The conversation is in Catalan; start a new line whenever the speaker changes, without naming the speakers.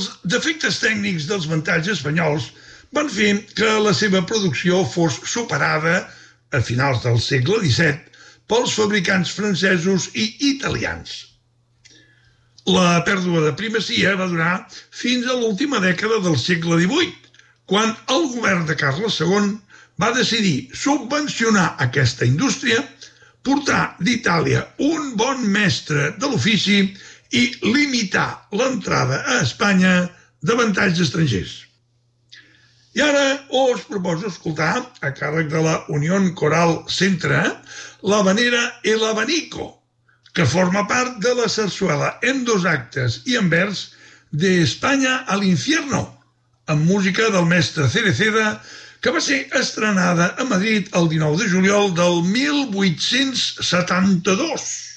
Els defectes tècnics dels ventalls espanyols van fer que la seva producció fos superada a finals del segle XVII pels fabricants francesos i italians. La pèrdua de primacia va durar fins a l'última dècada del segle XVIII, quan el govern de Carles II va decidir subvencionar aquesta indústria, portar d'Itàlia un bon mestre de l'ofici i limitar l'entrada a Espanya de ventalls estrangers. I ara us proposo escoltar, a càrrec de la Unión Coral Centre, l'habanera El Abanico, que forma part de la sarsuela en 2 actes i en vers de España al infierno, amb música del mestre Cereceda, que va ser estrenada a Madrid el 19 de juliol del 1872.